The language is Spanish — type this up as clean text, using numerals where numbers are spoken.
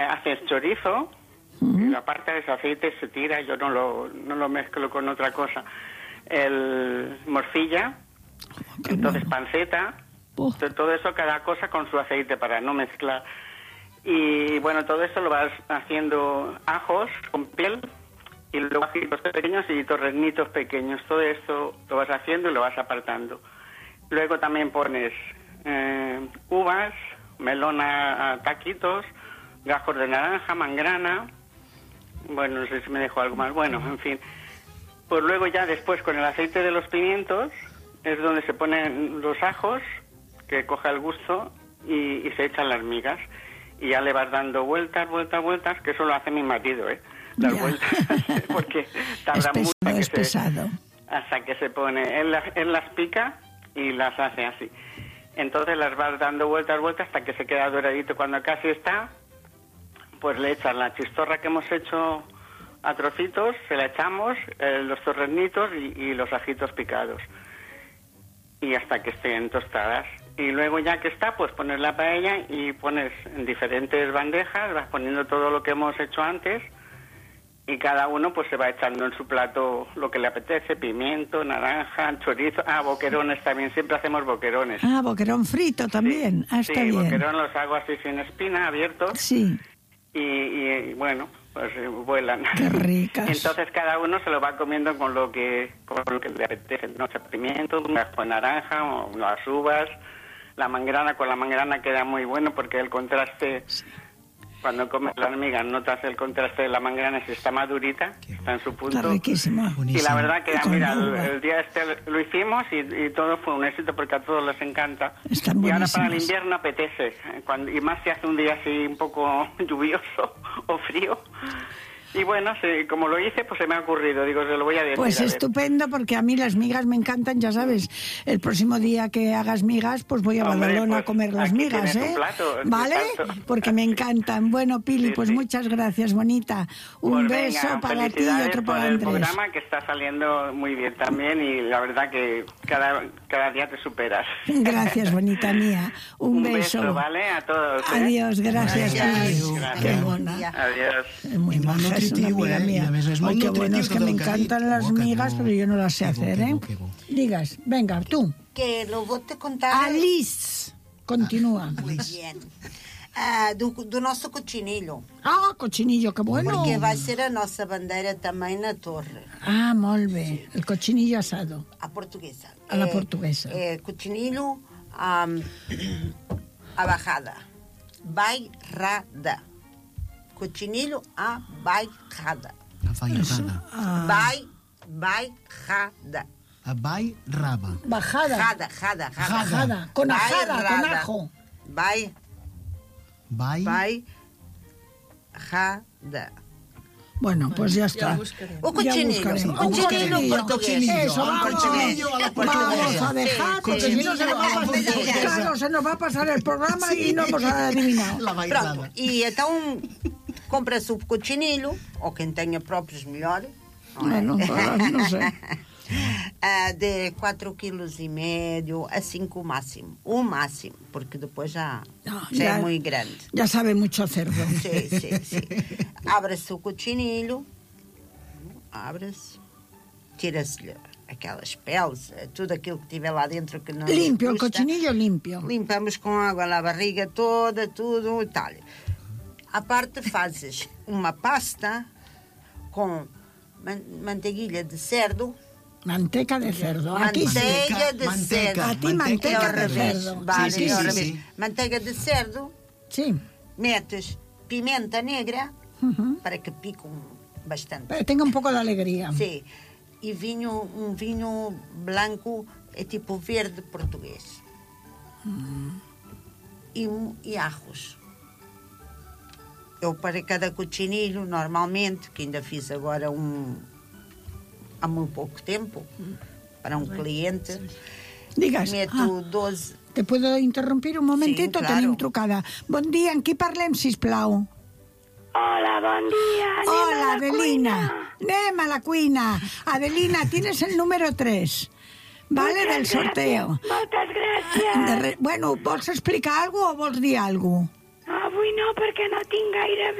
haces chorizo, y la parte de ese aceite se tira, yo no lo mezclo con otra cosa. El morcilla, entonces panceta, todo eso, cada cosa con su aceite para no mezclar. Y bueno, todo esto lo vas haciendo ajos con piel, y luego ajitos pequeños y torrenitos pequeños. Todo esto lo vas haciendo y lo vas apartando. Luego también pones uvas, melón a taquitos, gajos de naranja, mangrana. Bueno, no sé si me dejo algo más. Bueno, en fin. Pues luego ya después con el aceite de los pimientos es donde se ponen los ajos, que coja el gusto, y se echan las migas. Y ya le vas dando vueltas, que eso lo hace mi marido, dar vueltas, porque tarda mucho hasta que se pone. Él las pica y las hace así. Entonces las vas dando vueltas hasta que se queda doradito. Cuando casi está, pues le echas la chistorra que hemos hecho a trocitos, se la echamos, los torrenitos y los ajitos picados. Y hasta que estén tostadas. Y luego ya que está, pues pones la paella y pones en diferentes bandejas, vas poniendo todo lo que hemos hecho antes, y cada uno pues se va echando en su plato lo que le apetece: pimiento, naranja, chorizo, boquerones también, siempre hacemos boquerones. Boquerón frito también, está bien. Sí, boquerón los hago así sin espina, abiertos. Sí. Y bueno, pues vuelan. Qué ricas. Entonces cada uno se lo va comiendo con lo que le apetece, no sé, pimiento, un gajo de naranja, o las uvas, la mangrana. Con la mangrana queda muy bueno porque el contraste, cuando comes la hormiga, notas el contraste de la mangrana, si está madurita, está en su punto. Está riquísima. Y la verdad que, mira, el día lo hicimos y todo fue un éxito porque a todos les encanta. Están y ahora buenísimas. para el invierno apetece, y más si hace un día así un poco lluvioso o frío. Y bueno, como lo hice, pues se me ha ocurrido, digo, se lo voy a decir. Pues estupendo, porque a mí las migas me encantan, ya sabes. El próximo día que hagas migas, pues voy a Badalona a comer las migas, un plato, ¿vale? Porque me encantan. Bueno, Pili, pues muchas gracias, bonita. Un beso para ti y otro para Andrés. El programa que está saliendo muy bien también, y la verdad que cada día te superas. Gracias, bonita mía. Un beso. ¿Vale? A todos. Adiós, gracias, Pili. Qué mona. Adiós. Muy maja. Es una amiga mía. Ay, qué bueno, es que me encantan las migas, pero yo no las sé hacer, Digas, venga, tú. Que lo voy a contar. Alice, continúa. Muy bien. Do nosso cochinillo. Cochinillo, que bueno. Porque vai ser a nossa bandeira também na torre. Molt bé. El cochinillo asado. A portuguesa. A la portuguesa. Cochinillo a bajada. Bairrada. Cochinillo a bairrada. Bairrada. A bairraba. Bajada. Jada. Con ajo. Bairrada. Bueno, pues ya está. O cochinillo. Un cochinillo portugués. Eso, vamos a dejar, porque si no se nos va a pasar el programa y no hemos adivinado. Pronto, e então compra-se o cochinillo, ou quem tenha próprios melhor. Bueno, não sei. De 4,5 kg a 5 o máximo, porque depois já é muito grande. Já sabe muito cerdo. Sim. Abre-se o cochinillo, tira-se-lhe aquelas peles, tudo aquilo que tiver lá dentro que não Limpio, o cochinillo limpio. Limpamos com água a barriga toda, tudo e tal. À parte fazes uma pasta com manteiguilha de cerdo. Manteca de cerdo. Manteiga de cerdo. A ti manteca de cerdo. Vale, sí. Manteiga de cerdo. Sí. Metes pimenta negra para que pique bastante. Para que tenga un poco de alegría. Sí. E um vinho branco, é tipo verde português. E arroz. Eu para cada cochinillo, normalmente, que ainda fiz agora há muito pouco tempo, para um cliente, Digas, meto 12... Te puedo interrompir un momentito? Sí, claro. Tenim trucada. Bon dia, en qui parlem, sisplau? Hola, bon dia. Hola, Adelina. Anem a la cuina. Adelina, tienes el número 3. ¿Vale? Del sorteo. Moltes gràcies. Bueno, vols explicar alguna cosa o vols dir alguna cosa? Avui no, perquè no tinc gaire